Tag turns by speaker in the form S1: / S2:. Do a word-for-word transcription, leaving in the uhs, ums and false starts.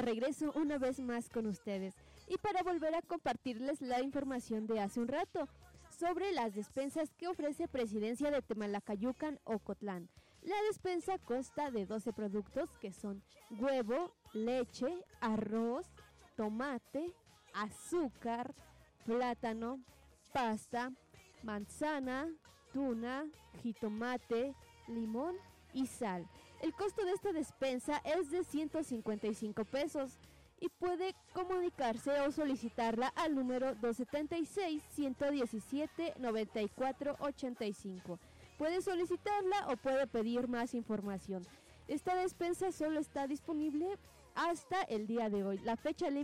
S1: de regreso una vez más con ustedes y para volver a compartirles la información de hace un rato sobre las despensas que ofrece Presidencia de Temalacayucan, Ocotlán. La despensa consta de doce productos que son huevo, leche, arroz, tomate, azúcar, plátano, pasta, manzana, tuna, jitomate, limón y sal. El costo de esta despensa es de ciento cincuenta y cinco pesos y puede comunicarse o solicitarla al número dos setenta y seis, ciento diecisiete, noventa y cuatro ochenta y cinco. Puede solicitarla o puede pedir más información. Esta despensa solo está disponible hasta el día de hoy. La fecha límite